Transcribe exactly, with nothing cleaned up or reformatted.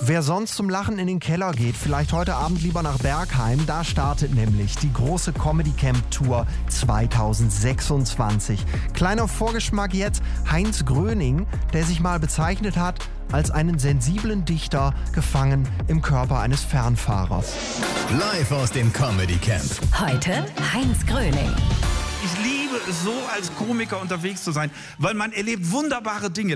Wer sonst zum Lachen in den Keller geht, vielleicht heute Abend lieber nach Bergheim. Da startet nämlich die große Comedy Camp Tour zwanzig sechsundzwanzig. Kleiner Vorgeschmack jetzt: Heinz Gröning, der sich mal bezeichnet hat als einen sensiblen Dichter, gefangen im Körper eines Fernfahrers. Live aus dem Comedy Camp. Heute Heinz Gröning. Ich liebe es so, als Komiker unterwegs zu sein, weil man erlebt wunderbare Dinge.